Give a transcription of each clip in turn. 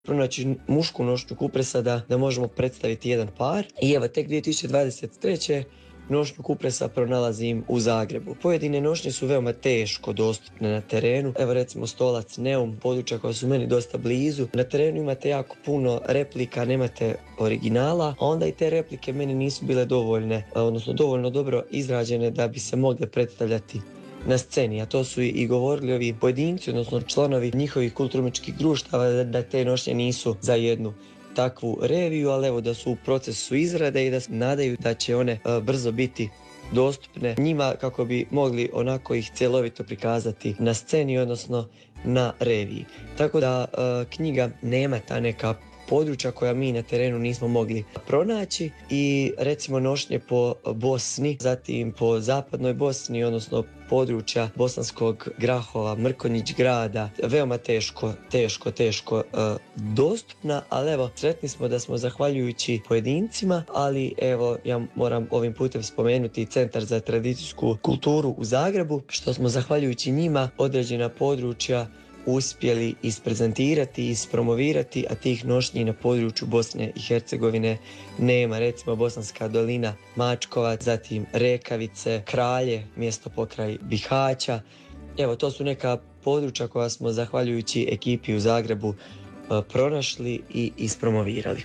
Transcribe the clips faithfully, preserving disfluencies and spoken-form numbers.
pronaći mušku nošnju kupresa da, da možemo predstaviti jedan par. I evo, tek dvije tisuće dvadeset treće nošnju kupresa pronalazim u Zagrebu. Pojedine nošnje su veoma teško dostupne na terenu. Evo recimo Stolac Neum, područja koja su meni dosta blizu. Na terenu imate jako puno replika, nemate originala, a onda i te replike meni nisu bile dovoljne, odnosno dovoljno dobro izrađene da bi se mogle predstavljati na sceni, a to su i govorili ovi pojedinci, odnosno članovi njihovih kulturno-umjetničkih društava, da te nošnje nisu za jednu takvu reviju, ali evo da su u procesu izrade i da se nadaju da će one uh, brzo biti dostupne njima kako bi mogli onako ih cjelovito prikazati na sceni, odnosno na reviji. Tako da uh, knjiga nema ta neka područja koja mi na terenu nismo mogli pronaći i recimo nošnje po Bosni, zatim po zapadnoj Bosni, odnosno područja Bosanskog Grahova, Mrkonjić grada, veoma teško, teško, teško uh, dostupna, ali evo, sretni smo da smo zahvaljujući pojedincima, ali evo, ja moram ovim putem spomenuti Centar za tradicijsku kulturu u Zagrebu, što smo zahvaljujući njima određena područja uspjeli isprezentirati i ispromovirati, a tih nošnji na području Bosne i Hercegovine nema. Recimo Bosanska dolina, Mačkovac, zatim Rekavice, Kralje, mjesto pokraj Bihaća. Evo, to su neka područja koja smo zahvaljujući ekipi u Zagrebu pronašli i ispromovirali.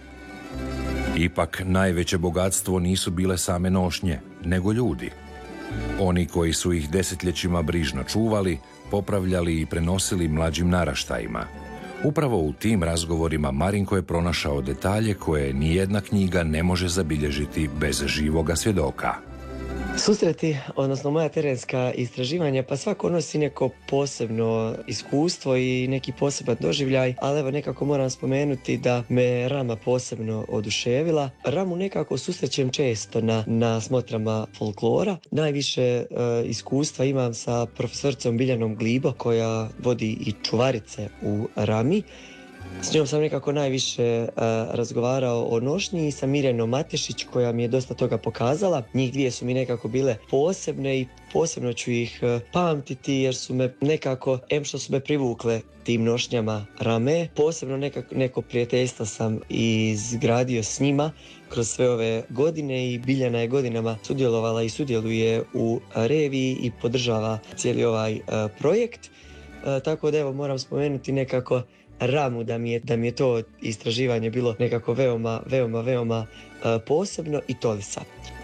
Ipak najveće bogatstvo nisu bile same nošnje, nego ljudi. Oni koji su ih desetljećima brižno čuvali, popravljali i prenosili mlađim naraštajima. Upravo u tim razgovorima Marinko je pronašao detalje koje nijedna knjiga ne može zabilježiti bez živoga svjedoka. Susreti, odnosno moja terenska istraživanja, pa svako nosi neko posebno iskustvo i neki poseban doživljaj, ali evo nekako moram spomenuti da me Rama posebno oduševila. Ramu nekako susrećem često na, na smotrama folklora. Najviše uh, iskustva imam sa profesoricom Biljanom Glibo, koja vodi i čuvarice u Rami. S njom sam nekako najviše uh, razgovarao o nošnji i sa Mirjanom Matešić, koja mi je dosta toga pokazala. Njih dvije su mi nekako bile posebne i posebno ću ih uh, pamtiti jer su me nekako, em što su me privukle tim nošnjama Rame, posebno nekako, neko prijateljstvo sam izgradio s njima kroz sve ove godine i Biljana je godinama sudjelovala i sudjeluje u reviji i podržava cijeli ovaj uh, projekt. Uh, tako da evo moram spomenuti nekako Ramu, da mi je, da mi je to istraživanje bilo nekako veoma, veoma, veoma uh, posebno, i Tolisa.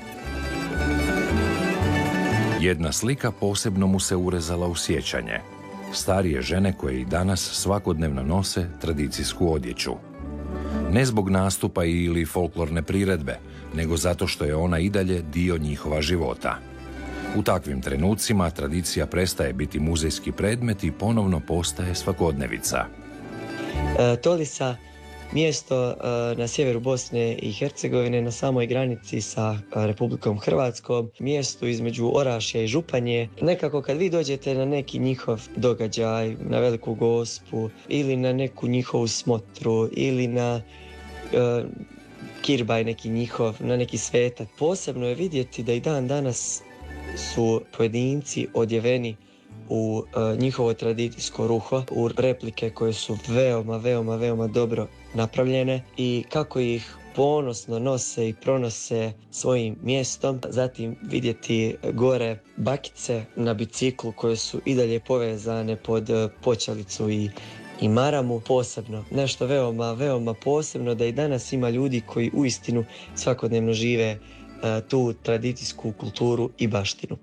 Jedna slika posebno mu se urezala u sjećanje. Starije žene koje i danas svakodnevno nose tradicijsku odjeću. Ne zbog nastupa ili folklorne priredbe, nego zato što je ona i dalje dio njihova života. U takvim trenucima tradicija prestaje biti muzejski predmet i ponovno postaje svakodnevica. E, Tolisa, mjesto e, na sjeveru Bosne i Hercegovine, na samoj granici sa e, Republikom Hrvatskom, mjesto između Orašja i Županje. Nekako kad vi dođete na neki njihov događaj, na Veliku Gospu ili na neku njihovu smotru ili na e, kirbaj neki njihov, na neki svetak, posebno je vidjeti da i dan danas su pojedinci odjeveni u uh, njihovo tradicijsko ruho, u replike koje su veoma, veoma, veoma dobro napravljene i kako ih ponosno nose i pronose svojim mjestom. Zatim vidjeti gore bakice na biciklu koje su i dalje povezane pod uh, počalicu i, i maramu. Posebno, nešto veoma, veoma posebno, da i danas ima ljudi koji uistinu svakodnevno žive uh, tu tradicijsku kulturu i baštinu.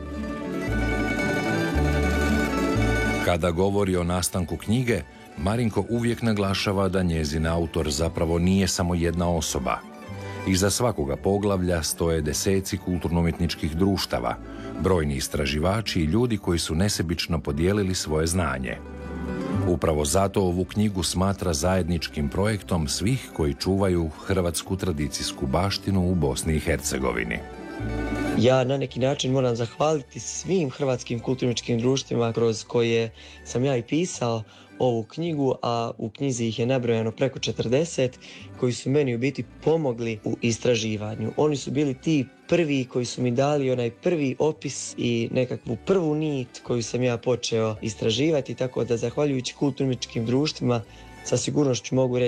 Kada govori o nastanku knjige, Marinko uvijek naglašava da njezin autor zapravo nije samo jedna osoba. Iza svakoga poglavlja stoje deseci kulturno-umjetničkih društava, brojni istraživači i ljudi koji su nesebično podijelili svoje znanje. Upravo zato ovu knjigu smatra zajedničkim projektom svih koji čuvaju hrvatsku tradicijsku baštinu u Bosni i Hercegovini. Ja na neki način moram zahvaliti svim hrvatskim kulturničkim društvima kroz koje sam ja i pisao ovu knjigu, a u knjizi ih je nabrojano preko četrdeset, koji su meni u biti pomogli u istraživanju. Oni su bili ti prvi koji su mi dali onaj prvi opis i nekakvu prvu nit koju sam ja počeo istraživati, tako da zahvaljujući kulturničkim društvima sa sigurnošću mogu reći